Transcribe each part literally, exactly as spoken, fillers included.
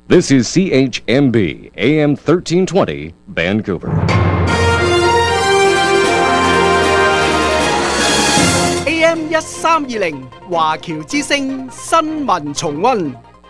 This is C H M B, A M thirteen twenty, Vancouver. A M 一三二零華僑之聲新聞重溫。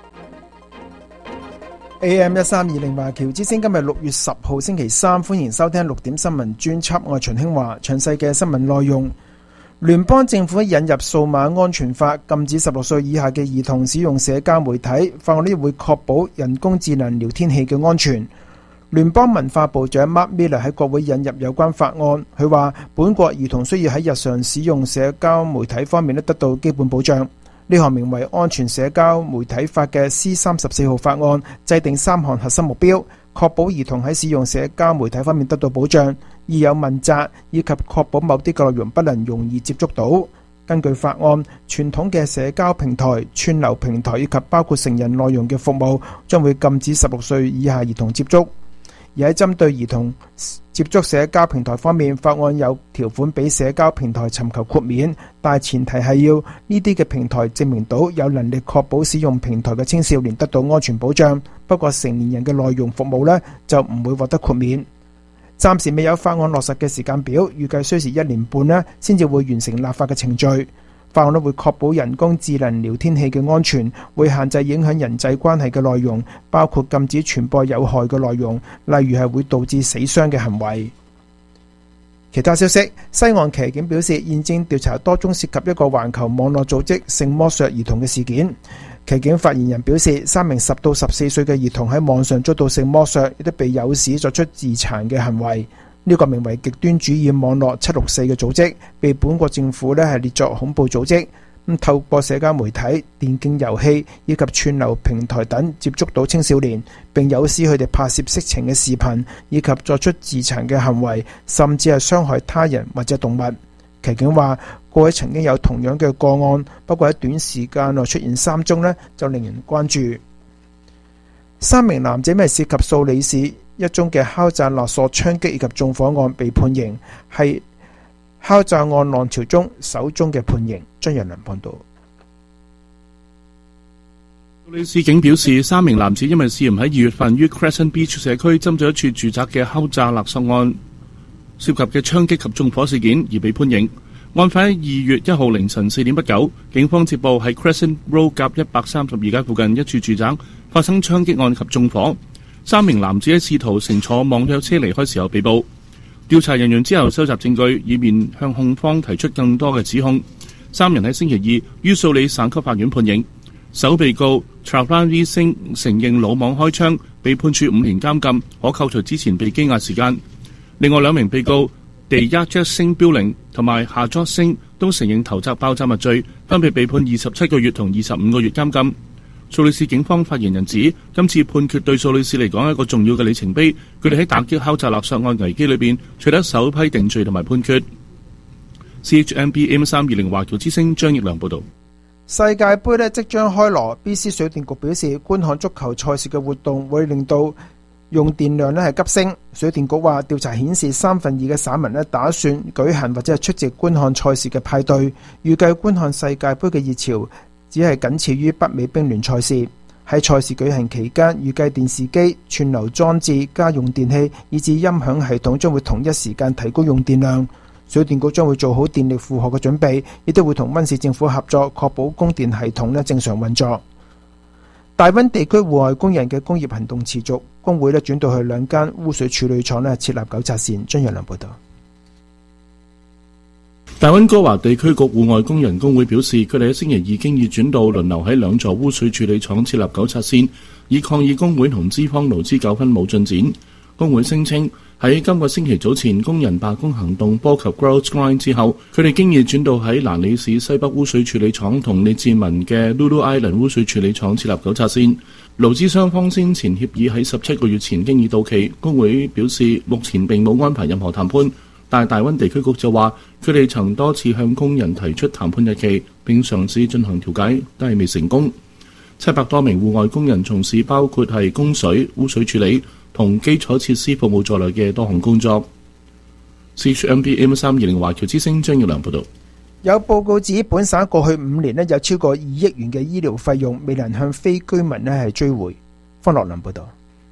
A M 一三二零華僑之聲今日六月十號星期三，歡迎收聽六點新聞專輯，我係秦興華。詳細嘅新聞內容：聯邦政府引入數碼安全法，禁止十六歲以下嘅兒童使用社交媒體。法案呢會確保人工智能聊天器嘅安全。聯邦文化部長 Mark Miller 喺國會引入有關法案，佢話本國兒童需要喺日常使用社交媒體方面得到基本保障。呢項名為《安全社交媒體法》嘅 C 三十四號法案，制定三項核心目標，確保兒童喺使用社交媒體方面得到保障，亦有問責，以及確保某啲嘅內容不能容易接觸到。根據法案，傳統嘅社交平台、串流平台以及包括成人內容嘅服務，將會禁止十六歲以下兒童接觸。而喺針對兒童接觸社交平台方面，法案有條款俾社交平台尋求豁免，但係前提係要呢啲嘅平台證明到有能力確保使用平台嘅青少年得到安全保障。不過成年人嘅內容服務呢，就唔會獲得豁免。暫時未有法案落實嘅時間表，預計需時一年半呢先至會完成立法嘅程序。法案會確保人工智能聊天器嘅安全，會限制影響人際關係嘅內容，包括禁止傳播有害嘅內容，例如係會導致死傷嘅行為。其他消息，西岸騎警表示現正調查多宗涉及一個環球網絡組織性剝削兒童嘅事件。騎警發言人表示，三名十到十四歲嘅兒童喺網上遭到性剝削，亦都被誘使作出自殘嘅行為。呢個名為極端主義網絡七六四嘅組織，被本國政府呢係列作恐怖組織。咁透過社交媒體、電競遊戲以及串流平台等接觸到青少年，並誘使佢哋拍攝色情嘅視頻，以及作出自殘嘅行為，甚至係傷害他人或者動物。騎警話，過去曾經有同樣嘅個案，不過喺短時間內出現三宗呢，就令人關注。三名男子因為涉及素里市一宗嘅敲詐勒索、槍擊以及縱火案被判刑，係敲詐案浪潮中首宗嘅判刑。張仁良報道。 素里市警表示，三名男子因為涉嫌喺二月份於 Crescent Beach 社區針對一處住宅嘅敲詐勒索案涉及嘅槍擊及縱火事件而被判刑。案發喺二月一號凌晨四點不久，警方接報喺 Crescent Road 甲一百三十二街附近一處住宅發生槍擊案及縱火。三名男子喺試圖乘坐網約車離開時候被捕。調查人員之後收集證據，以便向控方提出更多嘅指控。三人喺星期二於素里省級法院判刑。首被告 Travan V. Singh 承認魯莽開槍，被判處五年監禁，可扣除之前被羈押時間。另外兩名被告 Dayajit Singh Buling 同埋 Harjot Singh 都承認投擲爆炸物罪，分別被判二十七個月同二十五個月監禁。素里市警方發言人指，今次判決對素里市嚟講係一個重要嘅里程碑，佢哋喺打擊敲詐勒索案危機裏邊取得首批定罪同埋判決。C H M B M 三二零華僑之聲張益良報道。 世界盃呢即將開鑼 ，B C 水電局表示，觀看足球賽事嘅活動會令到用電量呢係急升。水電局話，調查顯示三分二嘅省民呢打算舉行或者係出席觀看賽事嘅派對，預計觀看世界盃嘅熱潮只係僅次於北美冰聯賽事。喺賽事舉行期間，預計電視機、串流裝置、家用電器以至音響系統將會同一時間提高用電量。水電局將會做好電力負荷嘅準備，亦都會同溫市政府合作，確保供電系統呢正常運作。大溫地區戶外工人嘅工業行動持續，工會呢轉到去兩間污水處理廠呢設立糾察線。張陽良報道。 大溫哥華地區局戶外工人工會表示，佢哋喺星期二經已轉到輪流喺兩座污水處理廠設立糾察線，以抗議工會同資方勞資糾紛冇進展。工會聲稱喺今個星期早前工人罷工行動波及 Grouse Grind 之後，佢哋經已轉到喺蘭里市西北污水處理廠同列治文嘅 Lulu Island 污水處理廠設立糾察線。勞資雙方先前協議喺十七個月前經已到期，工會表示目前並冇安排任何談判。但係大溫地區局就話，佢哋曾多次向工人提出談判日期，並嘗試進行調解，但係未成功。七百多名戶外工人從事包括係供水、污水處理同基礎設施服務在內嘅多項工作。C H M B M 三二零華僑之聲張耀良報道。 有報告指，本省過去五年呢有超過二億元嘅醫療費用未能向非居民呢係追回。 方樂倫報道。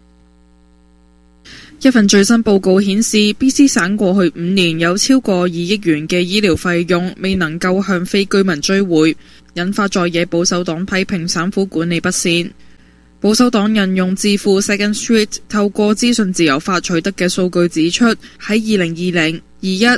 一份最新報告顯示 ，B C 省過去五年有超過二億元嘅醫療費用未能夠向非居民追回，引發在野保守黨批評省府管理不善。保守黨引用智庫 Second Street 透過資訊自由法取得嘅數據指出，喺二零二零、二一、二